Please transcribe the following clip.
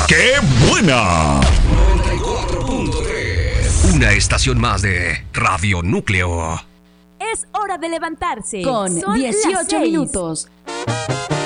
¡Qué buena! 94.3. Una estación más de Radio Núcleo. Es hora de levantarse. Con Son 18 las 6. minutos.